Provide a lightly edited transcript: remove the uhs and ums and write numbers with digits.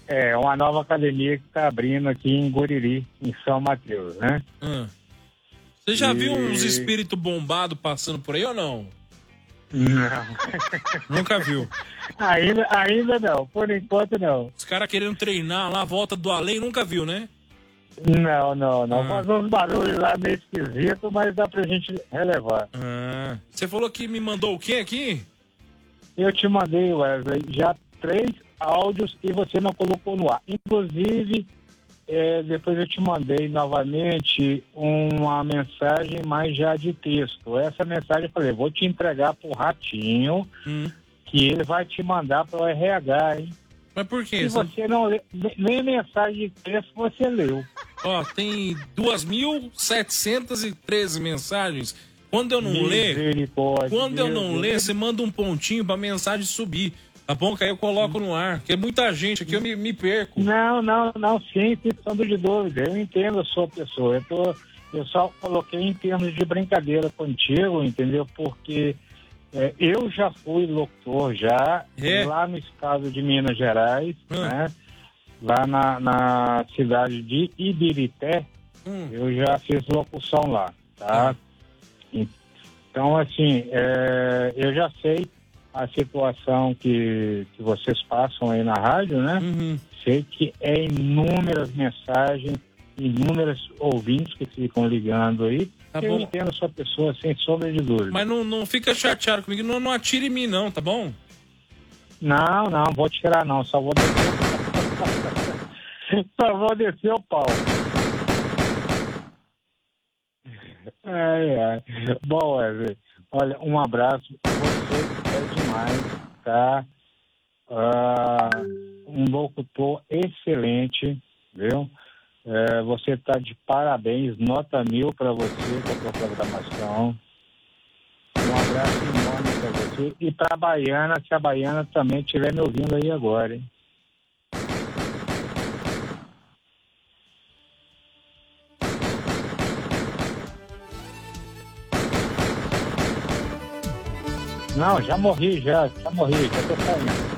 É uma nova academia que está abrindo aqui em Guriri, em São Mateus, né? Você já viu uns espíritos bombados passando por aí ou não? Não. Nunca viu? Ainda não, por enquanto não. Os caras querendo treinar lá, a volta do além, nunca viu, né? Não. Faz uns barulhos lá meio esquisito, mas dá pra gente relevar. Você falou que me mandou o quê aqui? Eu te mandei, Wesley, já 3 áudios e você não colocou no ar. Inclusive, depois eu te mandei novamente uma mensagem, mas já de texto. Essa mensagem eu falei, vou te entregar pro Ratinho, que ele vai te mandar pro RH, hein? Mas por quê? Se você não lê, nem de mensagem de texto você leu. Ó, tem 2.713 mensagens. Quando eu não ler, você manda um pontinho pra mensagem subir. Tá bom? Que aí eu coloco no ar. Porque é muita gente aqui, eu me perco. Não, sim, sombra de dúvida. Eu entendo a sua pessoa. Eu só coloquei em termos de brincadeira contigo, entendeu? Porque eu já fui locutor lá no estado de Minas Gerais, né? Lá na cidade de Ibirité, eu já fiz locução lá, tá? Então, assim, eu já sei a situação que vocês passam aí na rádio, né? Sei que é inúmeras mensagens, inúmeros ouvintes que ficam ligando aí. Tá eu bom. entendo a sua pessoa, sem sombra de dúvida. Mas não fica chateado comigo, não atire em mim não, tá bom? Não, vou tirar não, só vou descer. Só vou descer o pau. Ai. Bom, Wesley, olha, um abraço. Você é demais, tá? Um locutor excelente, viu? Você tá de parabéns, nota 1000 para você, com a sua programação. Um abraço enorme para você. E para a Baiana, se a Baiana também estiver me ouvindo aí agora, hein? Não, já morri, já tô saindo.